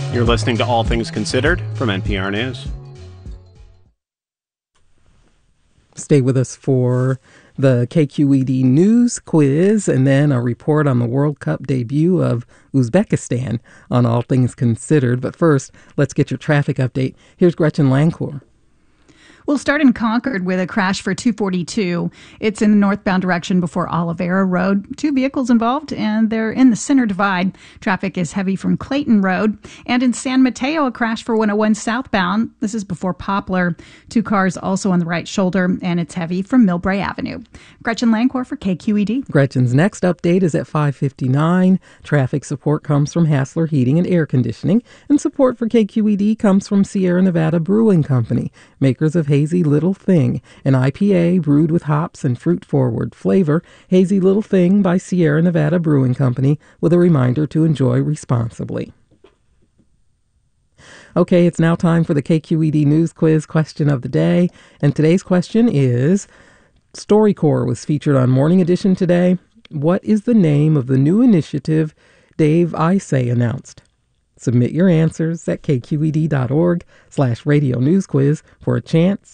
You're listening to All Things Considered from NPR News. Stay with us for the KQED News Quiz and then a report on the World Cup debut of Uzbekistan on All Things Considered. But first, let's get your traffic update. Here's Gretchen Lancor. We'll start in Concord with a crash for 242. It's in the northbound direction before Olivera Road. 2 vehicles involved, and they're in the center divide. Traffic is heavy from Clayton Road. And in San Mateo, a crash for 101 southbound. This is before Poplar. 2 cars also on the right shoulder, and it's heavy from Millbrae Avenue. Gretchen Lancor for KQED. Gretchen's next update is at 5:59. Traffic support comes from Hassler Heating and Air Conditioning, and support for KQED comes from Sierra Nevada Brewing Company, makers of Hazy Little Thing, an IPA brewed with hops and fruit-forward flavor. Hazy Little Thing by Sierra Nevada Brewing Company, with a reminder to enjoy responsibly. Okay, it's now time for the KQED News Quiz question of the day. And today's question is, StoryCorps was featured on Morning Edition today. What is the name of the new initiative Dave Isay announced? Submit your answers at kqed.org/radio news quiz for a chance